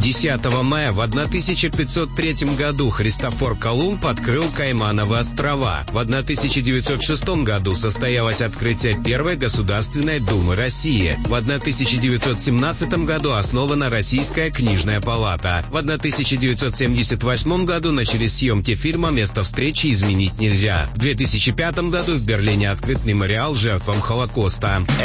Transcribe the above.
10 мая в 1503 году Христофор Колумб открыл Каймановы острова. В 1906 году состоялось открытие первой Государственной Думы России. В 1917 году основана Российская книжная палата. В 1978 году начались съемки фильма «Место встречи изменить нельзя». В 2005 году в Берлине открыт мемориал жертвам Холокоста.